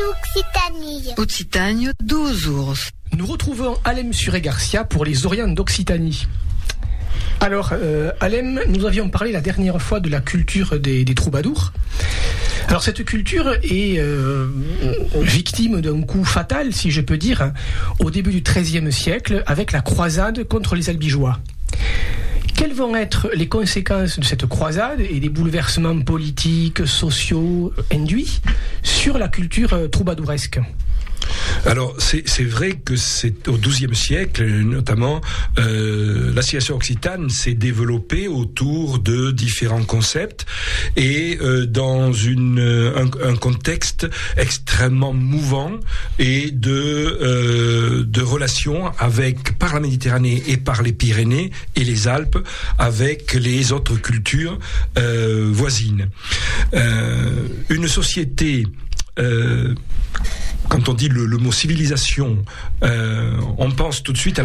d'Occitanie. Occitanie, 12 ours. Nous retrouvons Alem Suré-Garcia pour les Orients d'Occitanie. Alors, Alem, nous avions parlé la dernière fois de la culture des troubadours. Alors, cette culture est victime d'un coup fatal, si je peux dire, au début du XIIIe siècle, avec la croisade contre les Albigeois. Quelles vont être les conséquences de cette croisade et des bouleversements politiques, sociaux induits sur la culture troubadouresque ? Alors, c'est vrai que c'est au XIIe siècle, notamment, la civilisation occitane s'est développée autour de différents concepts et dans un contexte extrêmement mouvant et de relations par la Méditerranée et par les Pyrénées et les Alpes avec les autres cultures voisines. Une société... quand on dit le mot civilisation, on pense tout de suite à